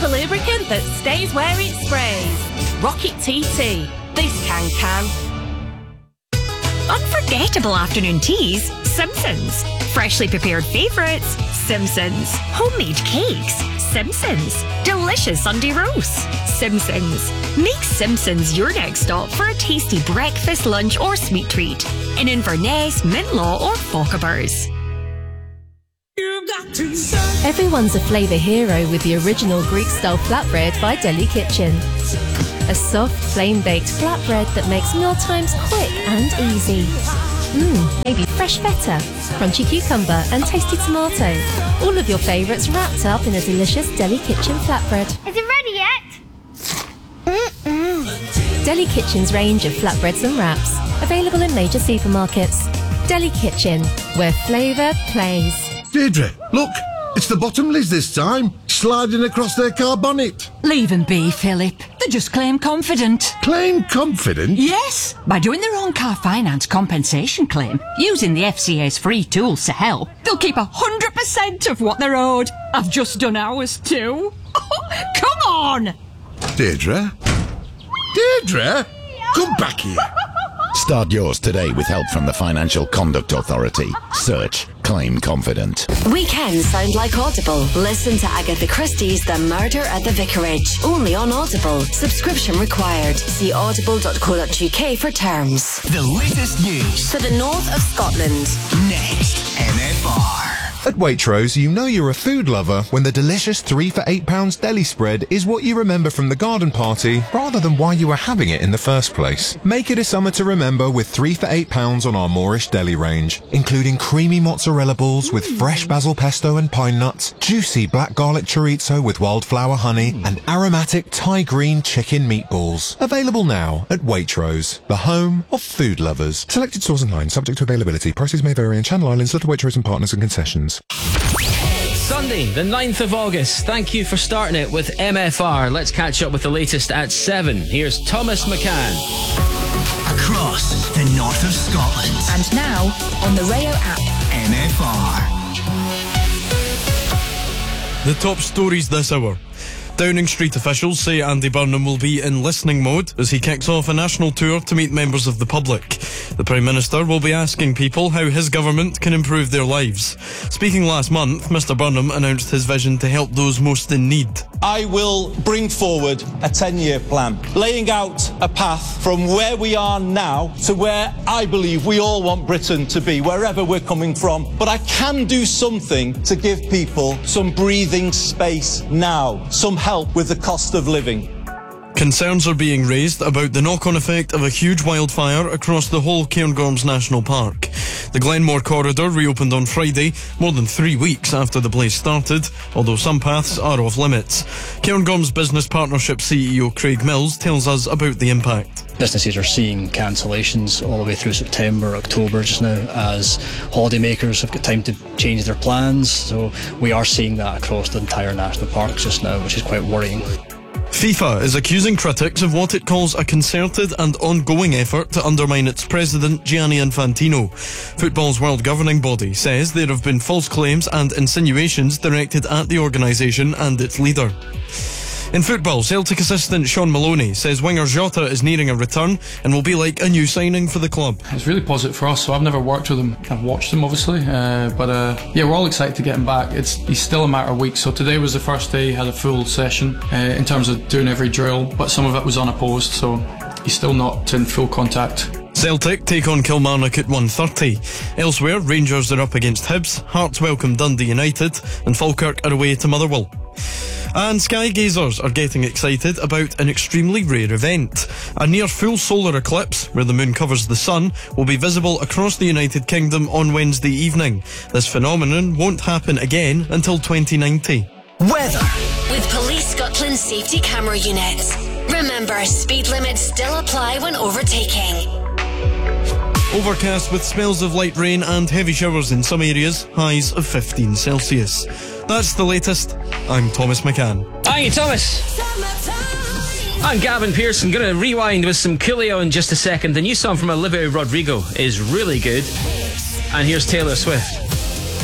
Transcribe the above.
super lubricant that stays where it sprays. Rocket TT. This can. Unforgettable afternoon teas, Simpsons. Freshly prepared favourites, Simpsons. Homemade cakes, Simpsons. Delicious Sunday roasts, Simpsons. Make Simpsons your next stop for a tasty breakfast, lunch or sweet treat in Inverness, Mintlaw or Fochabers. Everyone's a flavour hero with the original Greek-style flatbread by Deli Kitchen. A soft, flame-baked flatbread that makes mealtimes quick and easy. Maybe fresh feta, crunchy cucumber and tasty tomato. All of your favourites wrapped up in a delicious Deli Kitchen flatbread. Is it ready yet? Deli Kitchen's range of flatbreads and wraps, available in major supermarkets. Deli Kitchen, where flavour plays. Deirdre, look, it's the Bottomleys this time, sliding across their car bonnet. Leave them be, Philip. They just claim confident. Claim confident? Yes, by doing their own car finance compensation claim, using the FCA's free tools to help, they'll keep 100% of what they're owed. I've just done ours too. Come on! Deirdre? Deirdre? Come back here. Start yours today with help from the Financial Conduct Authority. Search Claim Confident. Weekends sound like Audible. Listen to Agatha Christie's The Murder at the Vicarage. Only on Audible. Subscription required. See audible.co.uk for terms. The latest news for the north of Scotland. Next, MFR. At Waitrose, you know you're a food lover when the delicious 3 for £8 deli spread is what you remember from the garden party rather than why you were having it in the first place. Make it a summer to remember with 3 for £8 on our Moorish deli range, including creamy mozzarella balls with fresh basil pesto and pine nuts, juicy black garlic chorizo with wildflower honey, and aromatic Thai green chicken meatballs. Available now at Waitrose, the home of food lovers. Selected stores online, subject to availability. Prices may vary in Channel Islands, Little Waitrose and Partners and concessions. Sunday, the 9th of August. Thank you for starting it with MFR. Let's catch up with the latest at 7. Here's Thomas McCann. Across the north of Scotland. And now, on the Rayo app. MFR. The top stories this hour. Downing Street officials say Andy Burnham will be in listening mode as he kicks off a national tour to meet members of the public. The Prime Minister will be asking people how his government can improve their lives. Speaking last month, Mr Burnham announced his vision to help those most in need. I will bring forward a 10-year plan, laying out a path from where we are now to where I believe we all want Britain to be, wherever we're coming from. But I can do something to give people some breathing space now, some help with the cost of living. Concerns are being raised about the knock-on effect of a huge wildfire across the whole Cairngorms National Park. The Glenmore Corridor reopened on Friday, more than 3 weeks after the blaze started, although some paths are off limits. Cairngorms Business Partnership CEO Craig Mills tells us about the impact. Businesses are seeing cancellations all the way through September, October just now, as holidaymakers have got time to change their plans. So we are seeing that across the entire national park just now, which is quite worrying. FIFA is accusing critics of what it calls a concerted and ongoing effort to undermine its president, Gianni Infantino. Football's world governing body says there have been false claims and insinuations directed at the organisation and its leader. In football, Celtic assistant Sean Maloney says winger Jota is nearing a return and will be like a new signing for the club. It's really positive for us. So I've never worked with him. I've watched him obviously, but we're all excited to get him back. He's still a matter of weeks. So today was the first day he had a full session in terms of doing every drill, but some of it was unopposed, so he's still not in full contact. Celtic take on Kilmarnock at 1:30. Elsewhere, Rangers are up against Hibs, Hearts welcome Dundee United, and Falkirk are away to Motherwell. And sky gazers are getting excited about an extremely rare event. A near full solar eclipse, where the moon covers the sun, will be visible across the United Kingdom on Wednesday evening. This phenomenon won't happen again until 2090. Weather. With Police Scotland safety camera units. Remember, speed limits still apply when overtaking. Overcast with spells of light rain and heavy showers in some areas, highs of 15 Celsius. That's the latest. I'm Thomas McCann. Hi, Thomas. I'm Gavin Pearson. Going to rewind with some Coolio in just a second. The new song from Olivia Rodrigo is really good. And here's Taylor Swift.